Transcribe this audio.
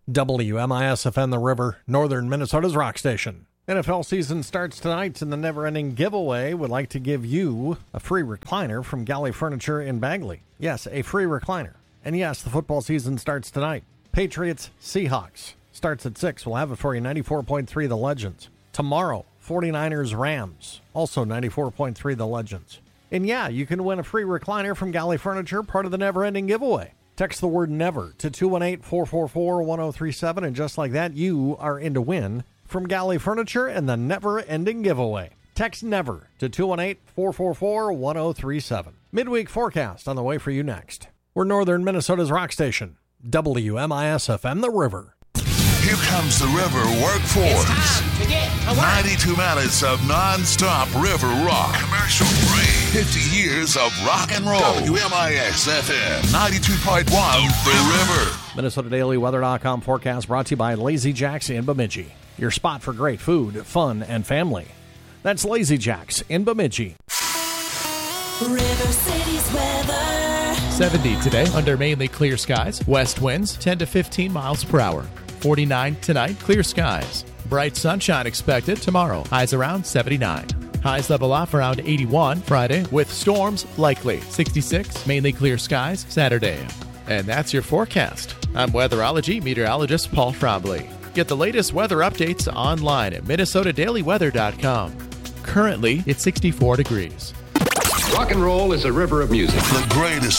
WMIS-FM The River, northern Minnesota's rock station. NFL season starts tonight, and the never-ending giveaway would like to give you a free recliner from Galley Furniture in Bagley. Yes, a free recliner. And yes, the football season starts tonight. Patriots, Seahawks. Starts at 6. We'll have it for you, 94.3 The Legends. Tomorrow, 49ers, Rams. Also 94.3 The Legends. And yeah, you can win a free recliner from Galley Furniture, part of the never-ending giveaway. Text the word NEVER to 218-444-1037, and just like that, you are in to win from Galley Furniture and the never-ending giveaway. Text NEVER to 218-444-1037. Midweek forecast on the way for you next. We're northern Minnesota's rock station, WMIS-FM The River. Here comes the River Workforce. It's time to get to work. 92 minutes of non-stop river rock. Commercial free. 50 years of rock and roll. WMIS-FM 92.1 The River. MinnesotaDailyWeather.com forecast brought to you by Lazy Jacks in Bemidji. Your spot for great food, fun, and family. That's Lazy Jacks in Bemidji. River City's weather. 70 today under mainly clear skies. West winds 10 to 15 miles per hour. 49 tonight, clear skies. Bright sunshine expected tomorrow. Highs around 79. Highs level off around 81 Friday with storms likely. 66, mainly clear skies Saturday. And that's your forecast. I'm weatherology meteorologist Paul Frobley. Get the latest weather updates online at MinnesotaDailyWeather.com. Currently, it's 64 degrees. Rock and roll is a river of music. The greatest